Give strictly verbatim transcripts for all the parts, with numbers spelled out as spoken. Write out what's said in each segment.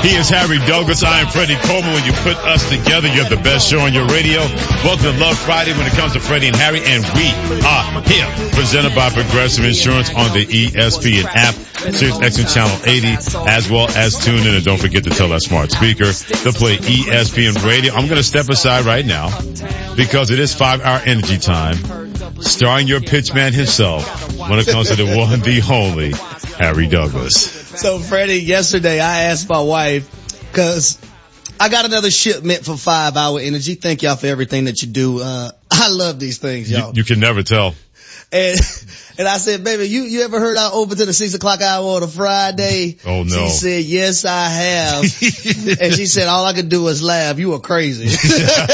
He is Harry Douglas. I am Freddie Coleman. When you put us together, you have the best show on your radio. Welcome to Love Friday when it comes to Freddie and Harry, and we are here. Presented by Progressive Insurance on the E S P N app, Sirius X M Channel eighty, as well as tune in. And don't forget to tell that smart speaker to play E S P N Radio. I'm going to step aside right now because it is five-hour energy time, starring your pitch man himself when it comes to the one, the only, Harry Douglas. So, Freddie, yesterday I asked my wife, cause I got another shipment for five hour energy. Thank y'all for everything that you do. Uh, I love these things, y'all. You, you can never tell. And, and I said, baby, you, you ever heard I open to the six o'clock hour on a Friday? Oh, no. She said, yes, I have. And she said, all I could do was laugh. You were crazy. But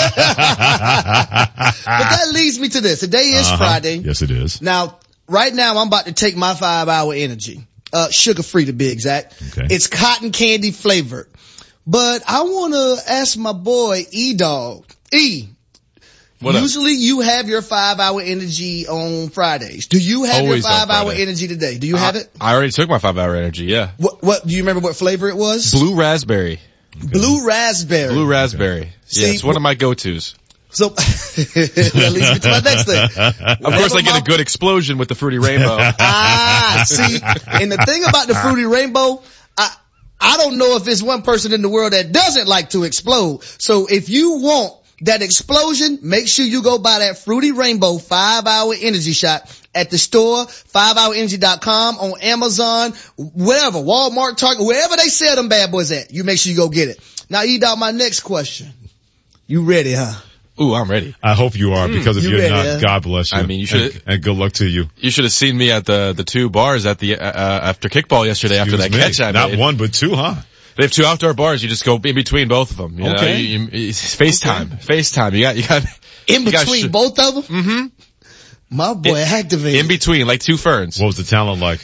that leads me to this. Today is uh-huh. Friday. Yes, it is. Now, right now I'm about to take my five hour energy. Uh, sugar free to be exact. Okay. It's cotton candy flavored. But I want to ask my boy E-Dog. E, what usually up? you have your five hour energy on Fridays. Do you have Always your five hour Friday. energy today? Do you have I, it? I already took my five hour energy, yeah. What, what, do you remember what flavor it was? Blue raspberry. Okay. Blue raspberry. Blue raspberry. Okay. Yeah, See, it's one of my go-tos. So, that leads me to my next thing. Of course I get a good explosion with the Fruity Rainbow. Ah, see, and the thing about the Fruity Rainbow, I, I don't know if there's one person in the world that doesn't like to explode. So if you want that explosion, make sure you go buy that Fruity Rainbow five hour energy shot at the store, five hour energy dot com, on Amazon, wherever, Walmart, Target, wherever they sell them bad boys at. You make sure you go get it. Now, E-Dog, my next question. You ready, huh? Ooh, I'm ready. I hope you are, because if you you're ready, not, huh? God bless you. I mean, you should. And, and good luck to you. You should have seen me at the the two bars at the uh, after kickball yesterday. Excuse after that me. catch I Not made. one, but two, huh? They have two outdoor bars. You just go in between both of them. You Okay. know? You, you, it's FaceTime. Okay. FaceTime. You got you got In you got between sh- both of them? Mm-hmm. My boy in, activated. in between, like two ferns. What was the talent like?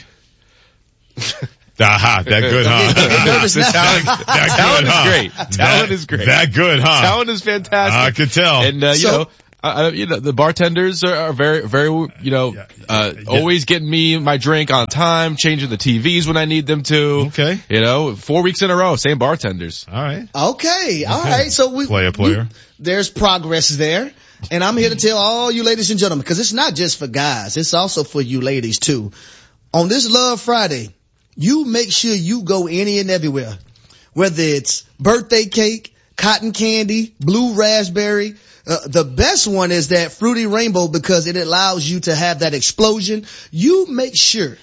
Aha, that good, huh? nervous now. Talent, that Talent good, is huh? great. Talent that, is great. That good, huh? Talent is fantastic. I could tell. And uh, you So- know, uh, you know, the bartenders are, are very, very, you know, Yeah, uh, yeah. always getting me my drink on time, changing the T Vs when I need them to. Okay. You know, four weeks in a row, same bartenders. All right. Okay, all right. So we Player, player. we- there's progress there, and I'm here to tell all you ladies and gentlemen, because it's not just for guys, it's also for you ladies too. On this Love Friday, you make sure you go any and everywhere, whether it's birthday cake, cotton candy, blue raspberry. Uh, the best one is that Fruity Rainbow, because it allows you to have that explosion. You make sure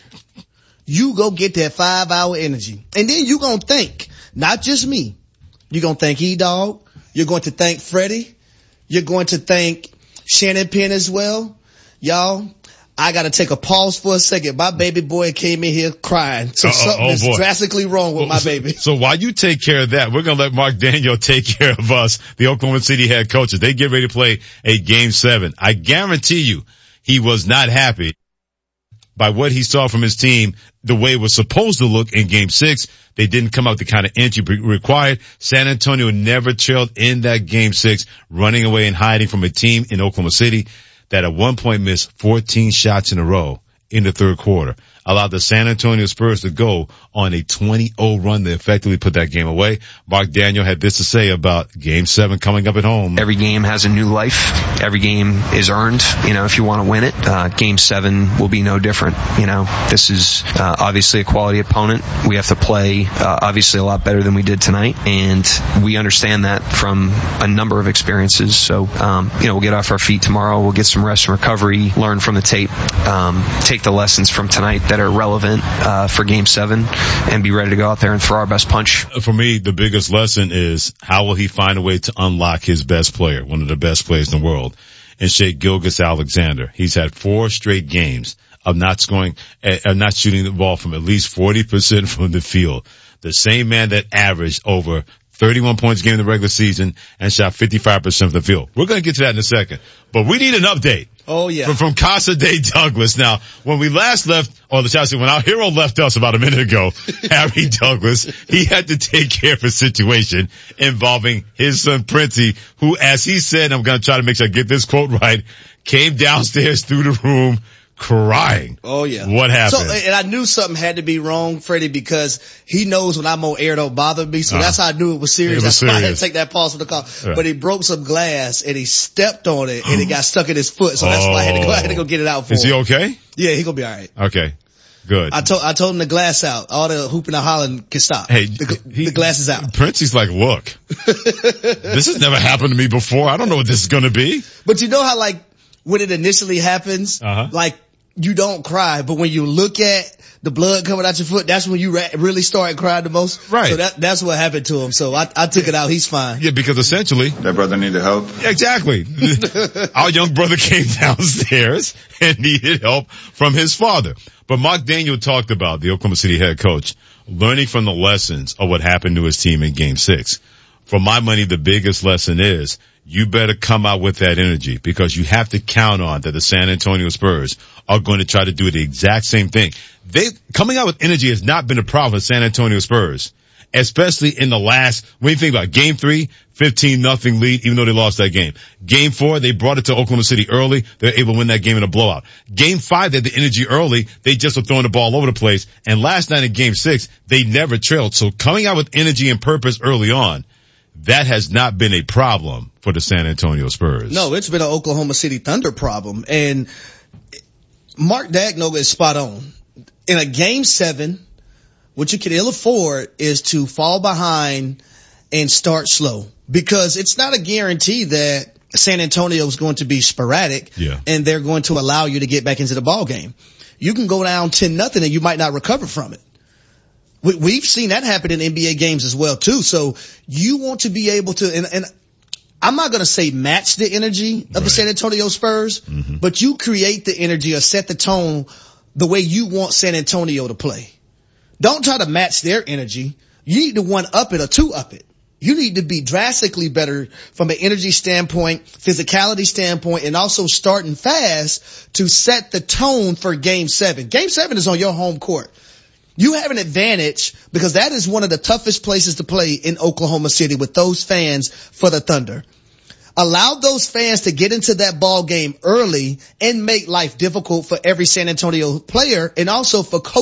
you go get that five hour energy, and then you gonna thank not just me. You're going to thank E-Dog. You're going to thank Freddie. You're going to thank Shannon Penn as well. Y'all, I got to take a pause for a second. My baby boy came in here crying. So Uh-oh, something oh is boy. drastically wrong with my so, baby. So while you take care of that, we're going to let Mark Daniel take care of us, the Oklahoma City head coaches. They get ready to play a game seven. I guarantee you he was not happy by what he saw from his team, the way it was supposed to look in game six. They didn't come out the kind of energy required. San Antonio never trailed in that game six, running away and hiding from a team in Oklahoma City that at one point missed fourteen shots in a row in the third quarter, allowed the San Antonio Spurs to go on a twenty oh run to effectively put that game away. Mark Daniel had this to say about game seven coming up at home. Every game has a new life. Every game is earned, you know, if you want to win it. Uh, game seven will be no different. You know, this is uh, obviously a quality opponent. We have to play uh, obviously a lot better than we did tonight, and we understand that from a number of experiences. So, um, you know, we'll get off our feet tomorrow. We'll get some rest and recovery, learn from the tape, um, take the lessons from tonight that are relevant uh, for game seven, and be ready to go out there and throw our best punch. For me, the biggest lesson is how will he find a way to unlock his best player, one of the best players in the world, and Shai Gilgeous-Alexander. He's had four straight games of not scoring, of not shooting the ball from at least forty percent from the field. The same man that averaged over thirty-one points a game in the regular season and shot fifty-five percent from the field. We're going to get to that in a second, but we need an update. Oh, yeah. From, from Casa de Douglas. Now, when we last left, or the Chelsea, when our hero left us about a minute ago, Harry Douglas, he had to take care of a situation involving his son Princey, who, as he said, I'm going to try to make sure I get this quote right, came downstairs through the room crying. Oh yeah. What happened? So, and I knew something had to be wrong, Freddie, because he knows when I'm on air, it don't bother me. So uh, that's how I knew it was serious. It was that's serious. why I had to take that pause for the call. Yeah. But he broke some glass and he stepped on it and it got stuck in his foot. So that's oh. why I had to go, I had to go get it out for Is him. Is he okay? Yeah, he gonna be alright. Okay. Good. I told, I told him the glass out. All the hooping and hollering can stop. Hey, the, he, the glass is out. Princey's like, look, this has never happened to me before. I don't know what this is gonna be. But you know how like, when it initially happens, uh-huh. like, you don't cry, but when you look at the blood coming out your foot, that's when you ra- really start crying the most. Right. So that, that's what happened to him. So I, I took it out. He's fine. Yeah, because essentially. That brother needed help. Exactly. Our young brother came downstairs and needed help from his father. But Mark Daniel talked about, the Oklahoma City head coach, learning from the lessons of what happened to his team in game six. For my money, the biggest lesson is you better come out with that energy, because you have to count on that the San Antonio Spurs are going to try to do the exact same thing. They, coming out with energy has not been a problem for San Antonio Spurs, especially in the last, when you think about it, game three, fifteen nothing lead, even though they lost that game. Game four, they brought it to Oklahoma City early. They're able to win that game in a blowout. Game five, they had the energy early. They just were throwing the ball all over the place. And last night in game six, they never trailed. So coming out with energy and purpose early on, that has not been a problem for the San Antonio Spurs. No, it's been an Oklahoma City Thunder problem. And Mark Daigneault is spot on. In a game seven, what you can ill afford is to fall behind and start slow, because it's not a guarantee that San Antonio is going to be sporadic yeah. and they're going to allow you to get back into the ball game. You can go down ten nothing and you might not recover from it. We've seen that happen in N B A games as well too. So you want to be able to, and, and I'm not going to say match the energy of right. the San Antonio Spurs, mm-hmm. but you create the energy or set the tone the way you want San Antonio to play. Don't try to match their energy. You need to one up it or two up it. You need to be drastically better from an energy standpoint, physicality standpoint, and also starting fast to set the tone for game seven. Game seven is on your home court. You have an advantage because that is one of the toughest places to play in Oklahoma City with those fans for the Thunder. Allow those fans to get into that ball game early and make life difficult for every San Antonio player and also for coaches.